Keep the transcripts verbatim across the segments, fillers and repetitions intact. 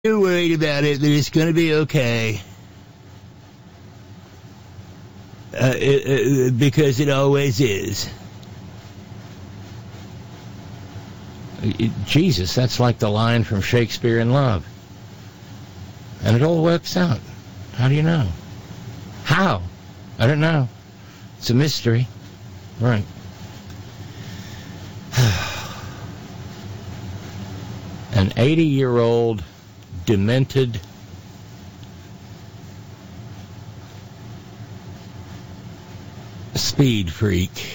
You're worried about it, but it's going to be okay. Uh, it, uh, because it always is. Jesus, that's like the line from Shakespeare in Love. And it all works out. How do you know? How? I don't know. It's a mystery. Right. An eighty-year-old demented speed freak.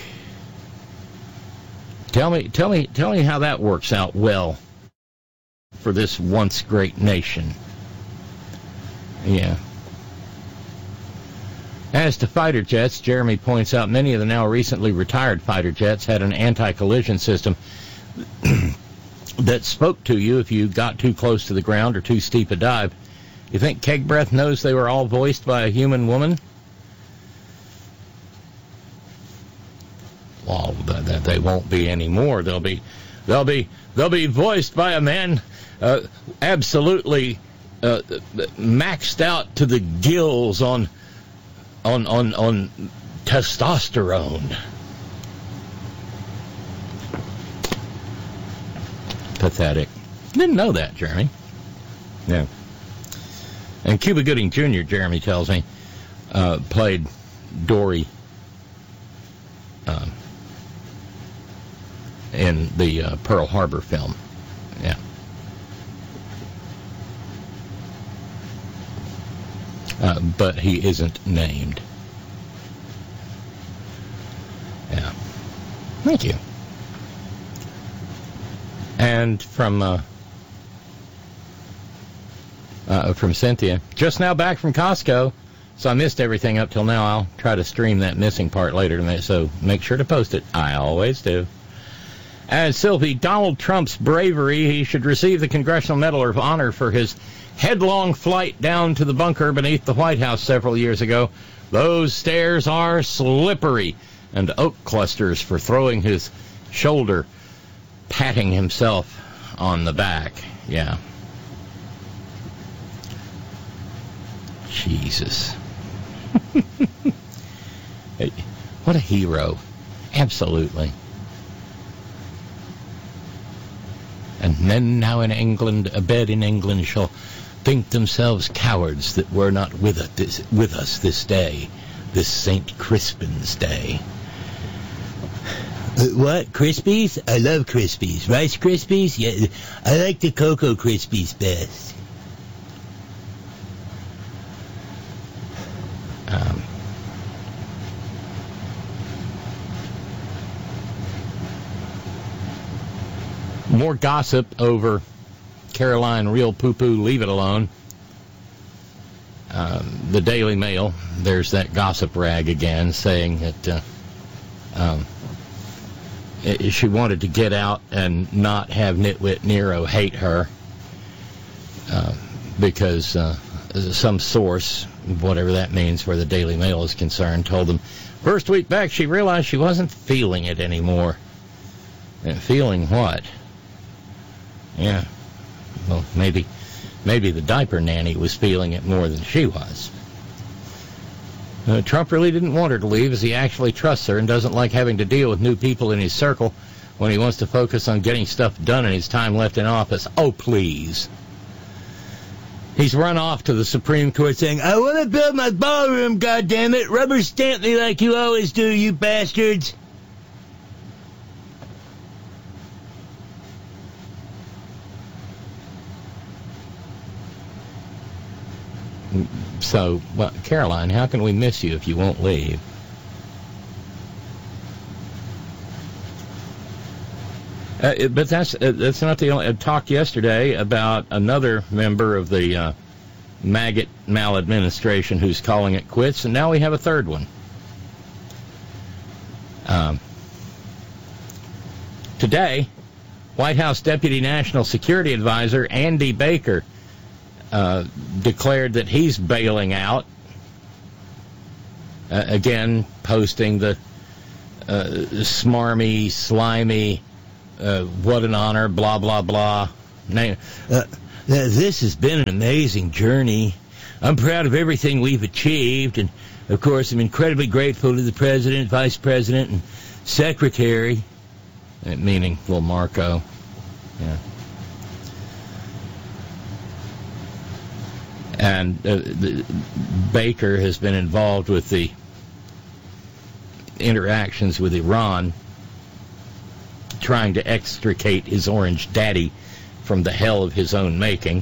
Tell me, tell me, tell me how that works out well for this once great nation. Yeah. As to fighter jets, Jeremy points out many of the now recently retired fighter jets had an anti-collision system that spoke to you if you got too close to the ground or too steep a dive. You think Keg Breath knows they were all voiced by a human woman? Well, that they won't be anymore. They'll be, they'll be, they'll be voiced by a man uh, absolutely uh, maxed out to the gills on, on, on, on testosterone. Pathetic. Didn't know that, Jeremy. Yeah. And Cuba Gooding Junior, Jeremy tells me, uh, played Dory uh, in the uh, Pearl Harbor film. Yeah. Uh, but he isn't named. Yeah. Thank you. And from uh, uh, from Cynthia, just now back from Costco, so I missed everything up till now. I'll try to stream that missing part later, so make sure to post it. I always do. And Sylvie, Donald Trump's bravery, he should receive the Congressional Medal of Honor for his headlong flight down to the bunker beneath the White House several years ago. Those stairs are slippery, and oak clusters for throwing his shoulder, patting himself on the back. Yeah. Jesus. What a hero. Absolutely. And men now in England, abed in England, shall think themselves cowards that were not with us this, with us this day, this Saint Crispin's Day. Uh, what? Krispies? I love Krispies. Rice Krispies? Yeah, I like the Cocoa Krispies best. Um, more gossip over Caroline Real Poo Poo, leave it alone. Um, the Daily Mail, there's that gossip rag again saying that uh, um, it, she wanted to get out and not have Nitwit Nero hate her uh, because uh, some source, whatever that means where the Daily Mail is concerned, told them first week back she realized she wasn't feeling it anymore. And feeling what? Yeah. Well, maybe maybe the diaper nanny was feeling it more than she was. Uh, Trump really didn't want her to leave, as he actually trusts her and doesn't like having to deal with new people in his circle when he wants to focus on getting stuff done in his time left in office. Oh, please. He's run off to the Supreme Court saying, I want to build my ballroom, goddammit. Rubber stamp me like you always do, you bastards. So, well, Caroline, how can we miss you if you won't leave? Uh, it, but that's uh, that's not the only... I talked yesterday about another member of the uh, maggot maladministration who's calling it quits, and now we have a third one. Um, today, White House Deputy National Security Advisor Andy Baker uh, declared that he's bailing out. Uh, again, posting the uh, smarmy, slimy, Uh, what an honor, blah, blah, blah. Name, uh, Now, this has been an amazing journey. I'm proud of everything we've achieved, and, of course, I'm incredibly grateful to the President, Vice President, and Secretary, meaning little Marco. Yeah. And uh, the, Baker has been involved with the interactions with Iran, trying to extricate his orange daddy from the hell of his own making.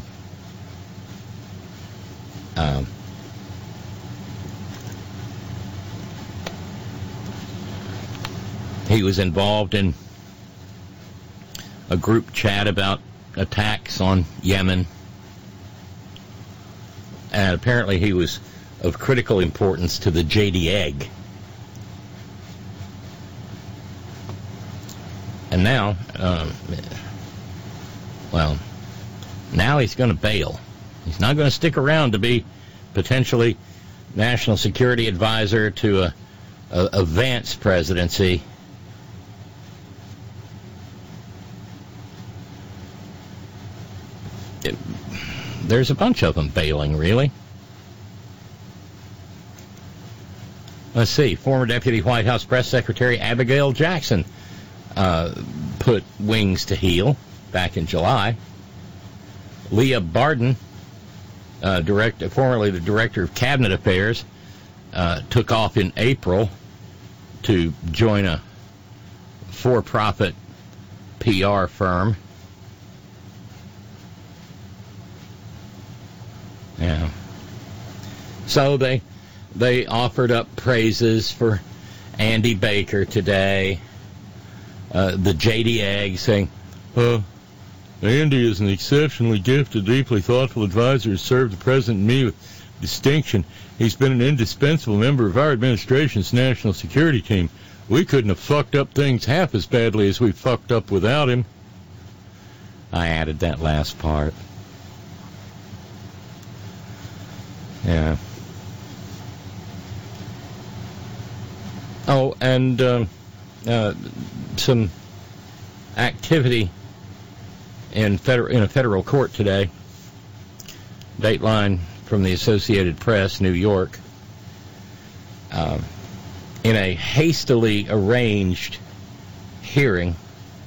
Um, he was involved in a group chat about attacks on Yemen. And apparently he was of critical importance to the J D Egg. And now, um, well, now he's going to bail. He's not going to stick around to be potentially national security advisor to a, a, a Vance presidency. It, there's a bunch of them bailing, really. Let's see. Former Deputy White House Press Secretary Abigail Jackson uh, put wings to heel back in July. Leah Barden, uh, direct, formerly the Director of Cabinet Affairs, uh, took off in April to join a for-profit P R firm. Yeah. So they they offered up praises for Andy Baker today. Uh, the J D Egg saying, uh, Andy is an exceptionally gifted, deeply thoughtful advisor who served the President and me with distinction. He's been an indispensable member of our administration's national security team. We couldn't have fucked up things half as badly as we fucked up without him. I added that last part. Yeah. Oh, and uh, uh, some activity in federal in a federal court today. Dateline from the Associated Press, New York. Uh, in a hastily arranged hearing,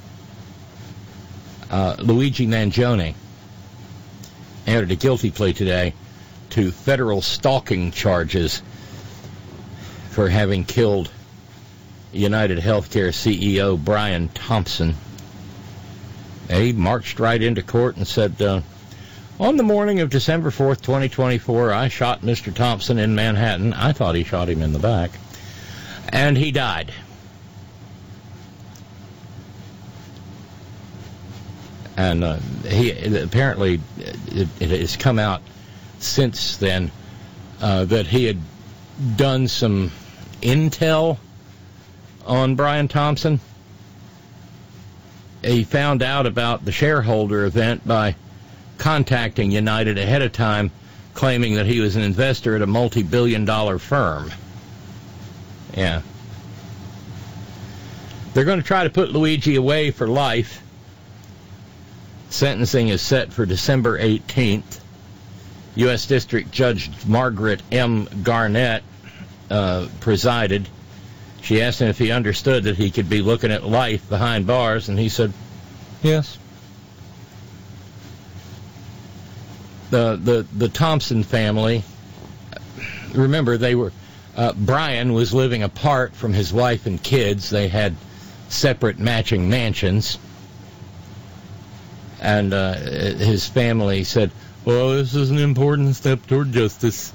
uh, Luigi Mangione entered a guilty plea today to federal stalking charges for having killed United Healthcare C E O Brian Thompson. He marched right into court and said, uh, on the morning of December fourth, twenty twenty-four, I shot Mister Thompson in Manhattan. I thought he shot him in the back. And he died. And uh, he apparently, it, it has come out since then uh, that he had done some intel on Brian Thompson. He found out about the shareholder event by contacting United ahead of time, claiming that he was an investor at a multi-billion dollar firm. Yeah. They're going to try to put Luigi away for life. Sentencing is set for December eighteenth. U S District Judge Margaret M. Garnett uh, presided. She asked him if he understood that he could be looking at life behind bars, and he said, yes. The the, the Thompson family, remember, they were, uh, Brian was living apart from his wife and kids. They had separate matching mansions. And uh, his family said, well, this is an important step toward justice.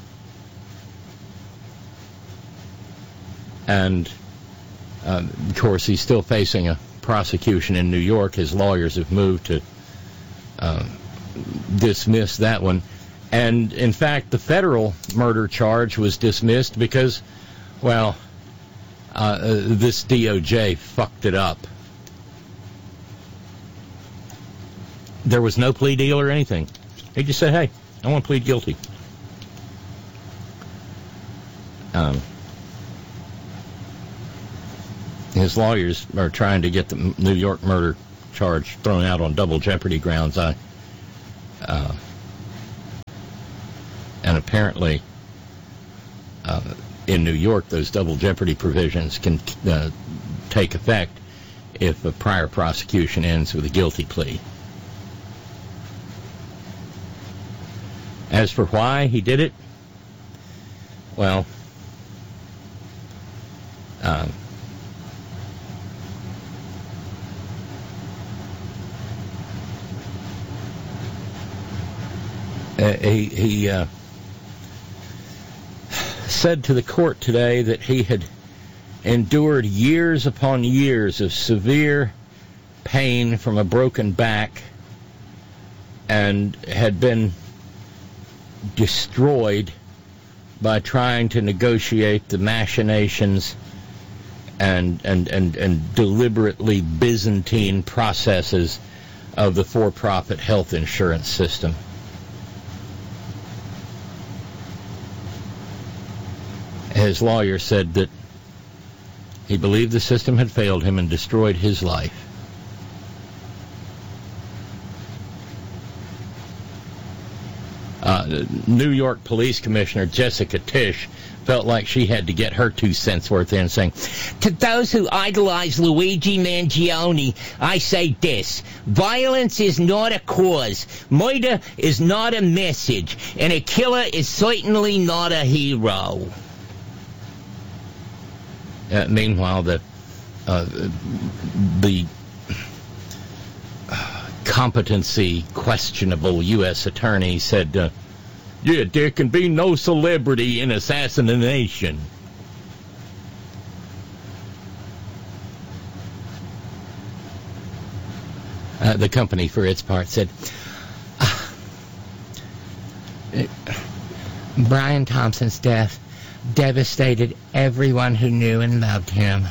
And, uh, of course, he's still facing a prosecution in New York. His lawyers have moved to uh, dismiss that one. And, in fact, the federal murder charge was dismissed because, well, uh, this D O J fucked it up. There was no plea deal or anything. He just said, hey, I want to plead guilty. Um, his lawyers are trying to get the New York murder charge thrown out on double jeopardy grounds. I, uh, and apparently uh, in New York, those double jeopardy provisions can uh, take effect if a prior prosecution ends with a guilty plea. As for why he did it, well, um, uh, he, he uh, said to the court today that he had endured years upon years of severe pain from a broken back and had been destroyed by trying to negotiate the machinations and, and, and, and deliberately Byzantine processes of the for-profit health insurance system. His lawyer said that he believed the system had failed him and destroyed his life. Uh, New York Police Commissioner Jessica Tisch felt like she had to get her two cents worth in, saying, "To those who idolize Luigi Mangione, I say this. Violence is not a cause. Murder is not a message. And a killer is certainly not a hero." Uh, meanwhile, the uh, the competency questionable U S attorney said, uh, yeah, there can be no celebrity in assassination. Uh, the company, for its part, said, uh, Brian Thompson's death devastated everyone who knew and loved him.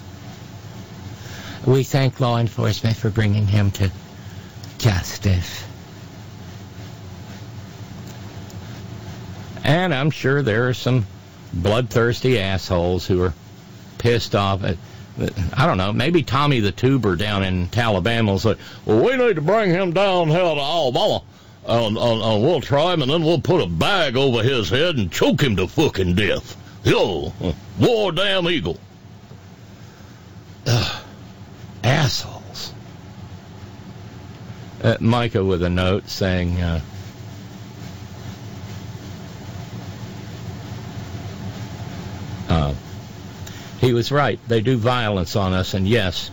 We thank law enforcement for bringing him to justice. And I'm sure there are some bloodthirsty assholes who are pissed off at, I don't know, maybe Tommy the Tuber down in Alabama will say, well, we need to bring him down hell to Alabama, and, and, and we'll try him, and then we'll put a bag over his head and choke him to fucking death. Yo, war damn eagle. Ugh. Assholes. Uh, Micah with a note saying, uh, uh, he was right. They do violence on us, and yes,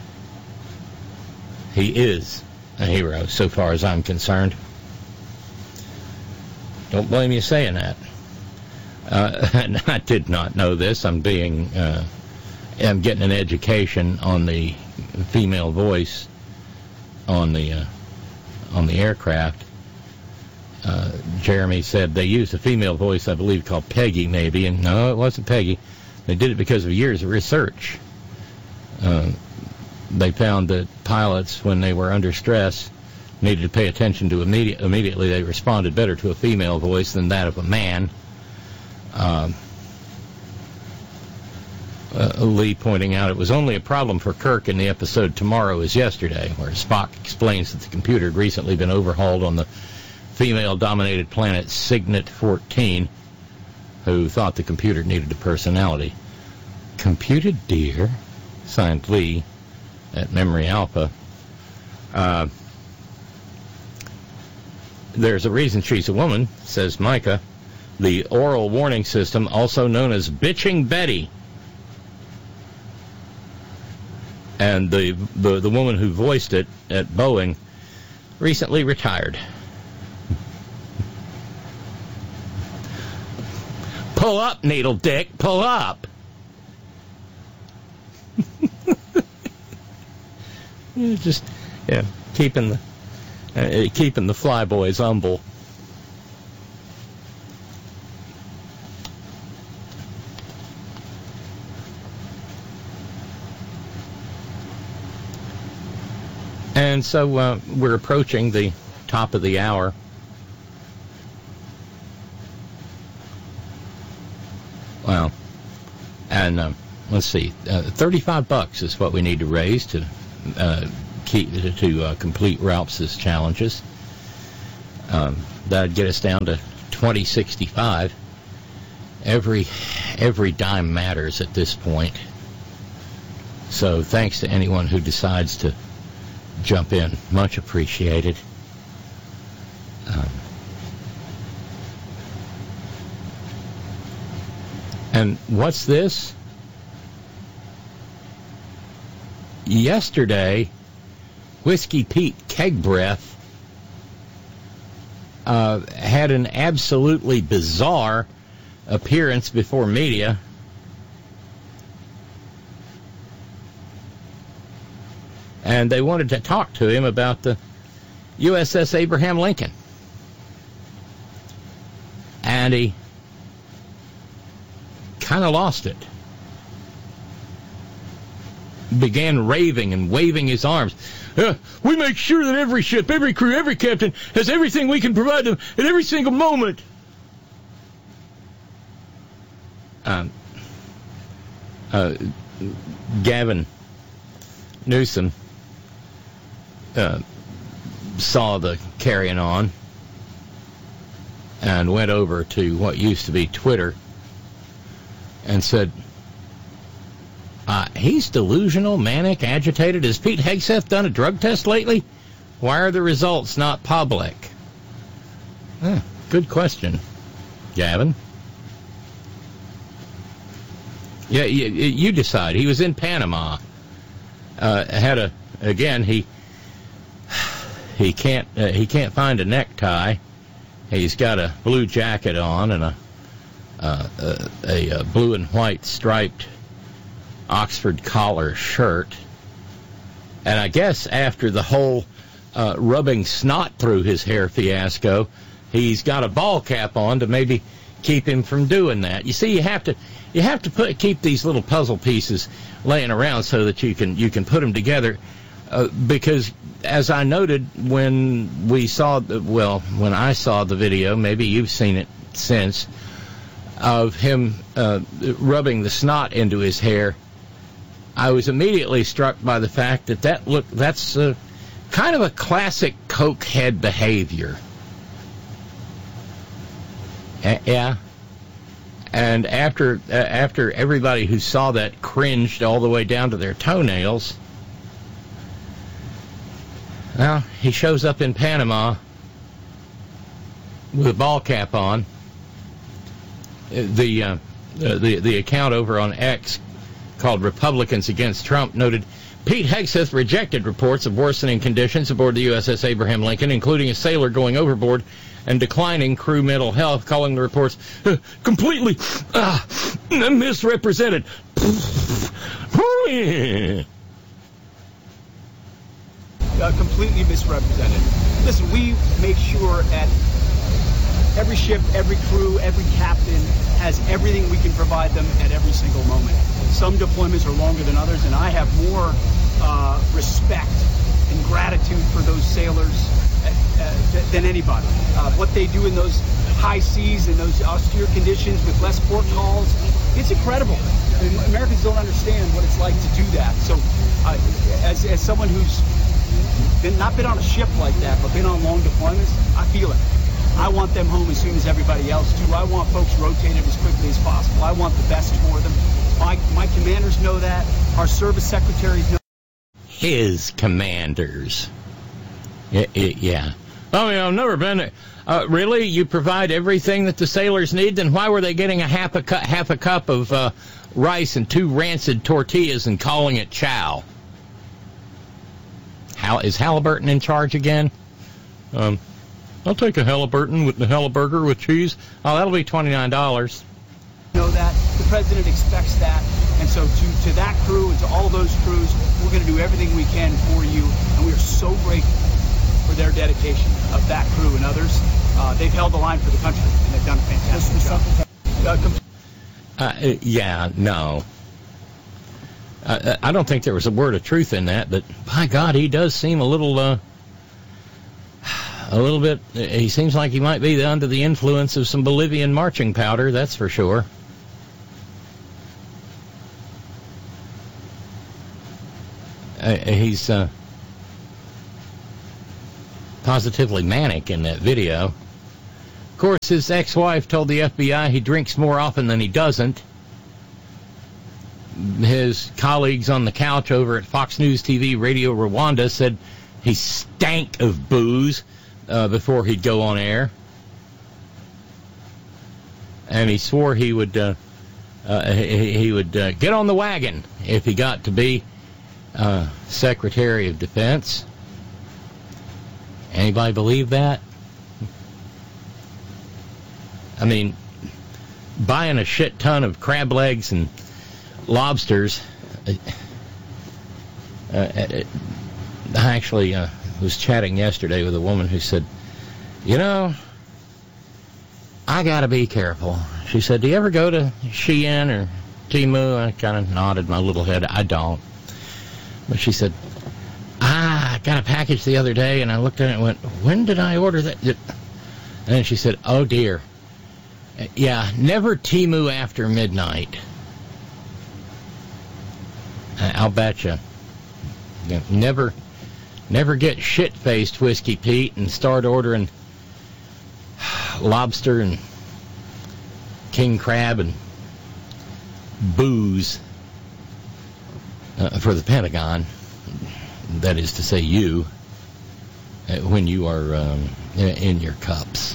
he is a hero, so far as I'm concerned. Don't blame you saying that. Uh, and I did not know this. I'm being, uh, I'm getting an education on the female voice on the uh, on the aircraft. Uh, Jeremy said they used a female voice, I believe, called Peggy, maybe, and no, it wasn't Peggy. They did it because of years of research. Uh, they found that pilots, when they were under stress, needed to pay attention to immediate, immediately. They responded better to a female voice than that of a man. Um, uh, Lee pointing out it was only a problem for Kirk in the episode Tomorrow is Yesterday, where Spock explains that the computer had recently been overhauled on the female-dominated planet Cygnet fourteen, who thought the computer needed a personality. Computed, dear, signed Lee at Memory Alpha. Uh, there's a reason she's a woman, says Micah. The oral warning system, also known as Bitching Betty. And the, the, the woman who voiced it at Boeing recently retired. Pull up, needle dick, pull up. Just, yeah, keeping the, uh, keeping the flyboys humble. And so uh, we're approaching the top of the hour. Well, and uh, let's see, uh, thirty-five bucks is what we need to raise to uh, keep to uh, complete Ralph's challenges. Um, that'd get us down to twenty sixty-five. Every every dime matters at this point. So thanks to anyone who decides to jump in. Much appreciated. Um, and what's this? Yesterday, Whiskey Pete Keg Breath uh, had an absolutely bizarre appearance before media. And they wanted to talk to him about the U S S Abraham Lincoln. And he kind of lost it. Began raving and waving his arms. Uh, we make sure that every ship, every crew, every captain has everything we can provide them at every single moment. Um, uh, Gavin Newsom uh, saw the carrying on and went over to what used to be Twitter and said, uh, he's delusional, manic, agitated. Has Pete Hegseth done a drug test lately? Why are the results not public? Huh, good question, Gavin. Yeah, you, you decide. He was in Panama. Uh, had a again. He he can't uh, he can't find a necktie. He's got a blue jacket on and a uh, a, a blue and white striped Oxford collar shirt. And I guess after the whole uh, rubbing snot through his hair fiasco, he's got a ball cap on to maybe keep him from doing that. You see, you have to you have to put keep these little puzzle pieces laying around so that you can you can put them together. Uh, because as I noted when we saw the, well when I saw the video, maybe you've seen it since, of him uh, rubbing the snot into his hair, I was immediately struck by the fact that that look that's uh, kind of a classic cokehead behavior. Uh, yeah. And after uh, after everybody who saw that cringed all the way down to their toenails, well, he shows up in Panama with a ball cap on. The uh, the the account over on X called Republicans Against Trump noted Pete Hegseth rejected reports of worsening conditions aboard the U S S Abraham Lincoln, including a sailor going overboard and declining crew mental health, calling the reports uh, completely uh, misrepresented. Uh, completely misrepresented. Listen, we make sure at every ship, every crew, every captain has everything we can provide them at every single moment. Some deployments are longer than others, and I have more uh, respect and gratitude for those sailors uh, than anybody. Uh, what they do in those high seas and those austere conditions with less port calls, it's incredible. I mean, Americans don't understand what it's like to do that. So uh, as, as someone who's been not been on a ship like that, but been on long deployments, I feel it. I want them home as soon as everybody else do. I want folks rotated as quickly as possible. I want the best for them. My, my commanders know that. Our service secretaries know. His commanders. Yeah. yeah. I mean, I've never been. Uh, really, you provide everything that the sailors need. Then why were they getting a half a cup, half a cup of uh, rice and two rancid tortillas and calling it chow? How is Halliburton in charge again? Um, I'll take a Halliburton with the Halliburger with cheese. Oh, that'll be twenty-nine dollars. Know that the president expects that, and so to to that crew and to all those crews, we're going to do everything we can for you, and we are so grateful for their dedication of that crew and others. Uh, they've held the line for the country, and they've done a fantastic job. Uh, com- uh, yeah, no. Uh, I don't think there was a word of truth in that, but by God, he does seem a little, uh, a little bit. He seems like he might be under the influence of some Bolivian marching powder. That's for sure. Uh, he's uh, positively manic in that video. Of course, his ex-wife told the F B I he drinks more often than he doesn't. His colleagues on the couch over at Fox News T V Radio Rwanda said he stank of booze uh, before he'd go on air. And he swore he would uh, uh, he, he would uh, get on the wagon if he got to be uh, Secretary of Defense. Anybody believe that? I mean, buying a shit ton of crab legs and lobsters. Uh, uh, I actually uh, was chatting yesterday with a woman who said, you know, I got to be careful. She said, do you ever go to Shein or Temu? I kind of nodded my little head. I don't. But she said, ah, I got a package the other day, and I looked at it and went, when did I order that? And then she said, oh, dear. Yeah, never Temu after midnight. I'll bet you. Never, never get shit-faced, Whiskey Pete, and start ordering lobster and king crab and booze uh, for the Pentagon. That is to say, you, uh, when you are um, in your cups.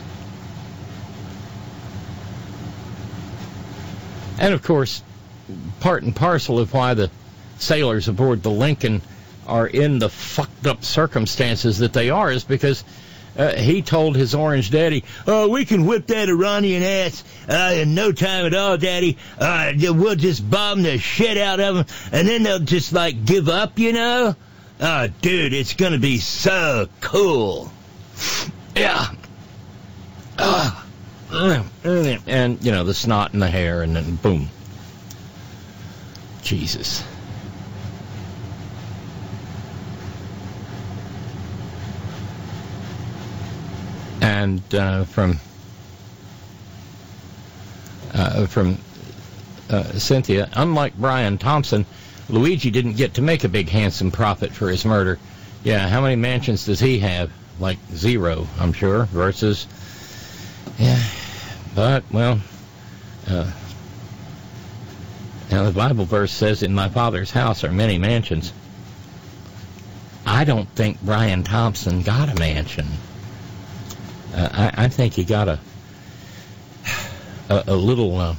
And, of course, part and parcel of why the sailors aboard the Lincoln are in the fucked up circumstances that they are is because uh, he told his orange daddy, oh, we can whip that Iranian ass uh, in no time at all, daddy. Uh, we'll just bomb the shit out of them, and then they'll just, like, give up, you know? Oh, dude, it's going to be so cool. Yeah. Uh, and, you know, the snot in the hair, and then boom. Jesus. And uh, from uh, from uh, Cynthia, unlike Brian Thompson, Luigi didn't get to make a big, handsome profit for his murder. Yeah, how many mansions does he have? Like zero, I'm sure, versus... Yeah, but, well... Uh, now, the Bible verse says, in my Father's house are many mansions. I don't think Brian Thompson got a mansion. Uh, I, I think he got a a, a little uh,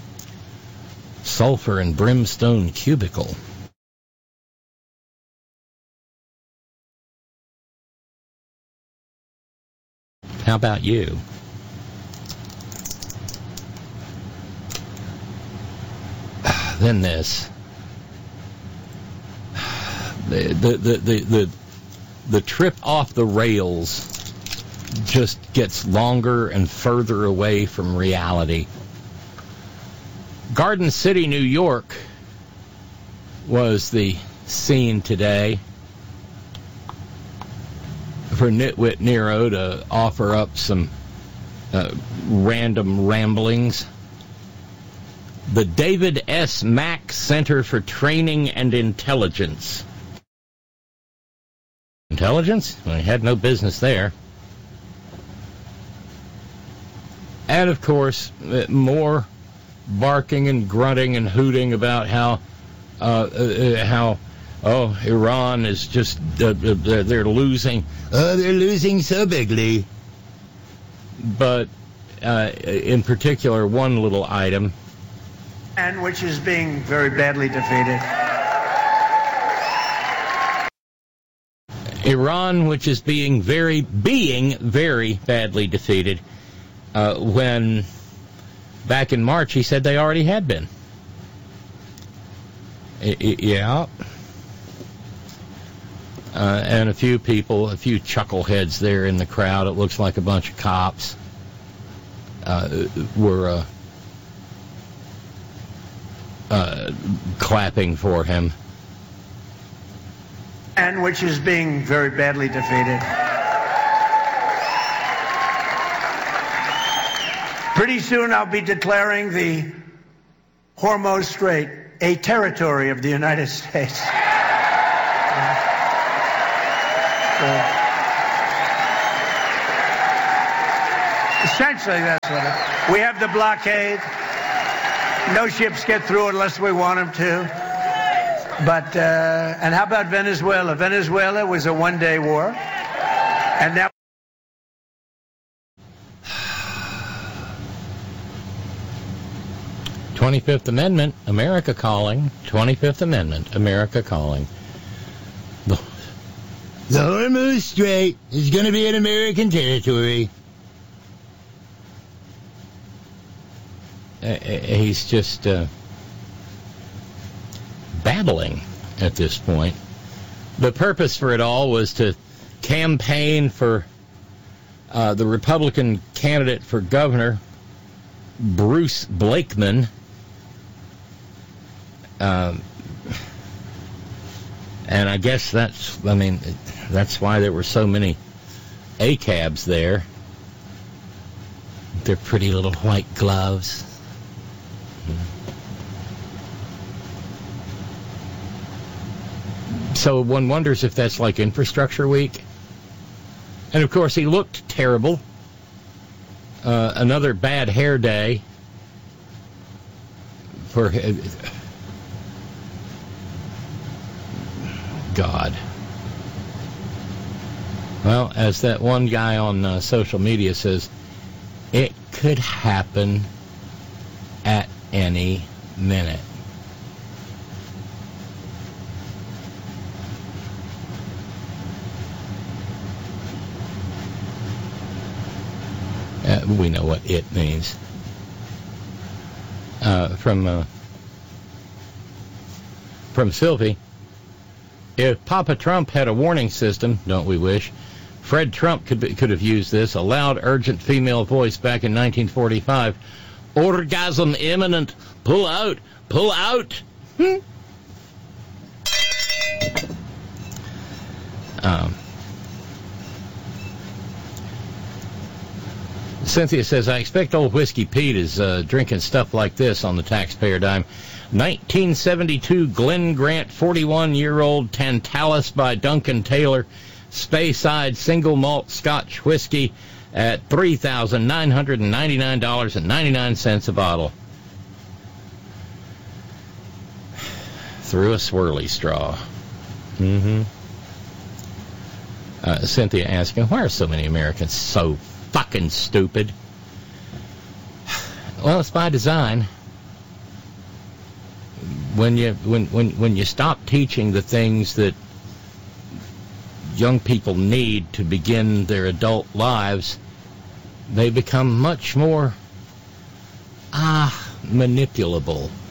sulfur and brimstone cubicle. How about you? Then this. The, the, the, the, the, the trip off the rails just gets longer and further away from reality. Garden City, New York was the scene today for Nitwit Nero to offer up some uh, random ramblings. The David S. Mack Center for Training and Intelligence. Intelligence? Well, he had no business there. And, of course, more barking and grunting and hooting about how, uh, uh, how, oh, Iran is just, uh, they're, they're losing. Oh, they're losing so bigly. But, uh, in particular, one little item. And which is being very badly defeated. Iran, which is being very, being very badly defeated. Uh, when back in March he said they already had been. I, I, yeah. Uh, and a few people, a few chuckleheads there in the crowd, it looks like a bunch of cops, uh, were uh, uh, clapping for him. And which is being very badly defeated. Pretty soon I'll be declaring the Hormuz Strait a territory of the United States. Uh, Essentially, that's what it. We have the blockade. No ships get through unless we want them to. But, uh, and how about Venezuela? Venezuela was a one-day war. And now... twenty-fifth Amendment, America calling. twenty-fifth Amendment, America calling. The, the Hormuz Strait is going to be an American territory. Uh, he's just uh, babbling at this point. The purpose for it all was to campaign for uh, the Republican candidate for governor, Bruce Blakeman. Um, and I guess that's, I mean, that's why there were so many A C A Bs there. Their pretty little white gloves. So one wonders if that's like Infrastructure Week. And of course, he looked terrible. Uh, another bad hair day for God. Well, as that one guy on uh, social media says, it could happen at any minute. Uh, we know what it means. Uh, from uh, from Sylvie, if Papa Trump had a warning system, don't we wish, Fred Trump could be, could have used this, a loud, urgent female voice back in nineteen forty-five. Orgasm imminent. Pull out. Pull out. Hmm. Um. Cynthia says, I expect old Whiskey Pete is uh, drinking stuff like this on the taxpayer dime. nineteen seventy-two Glen Grant forty-one-year-old Tantalus by Duncan Taylor, Speyside single malt Scotch whiskey at three thousand nine hundred ninety-nine dollars and ninety-nine cents a bottle. Through a swirly straw. Mm-hmm. Uh, Cynthia asking, why are so many Americans so fucking stupid? Well, it's by design. When you when when when you stop teaching the things that young people need to begin their adult lives, they become much more ah manipulable.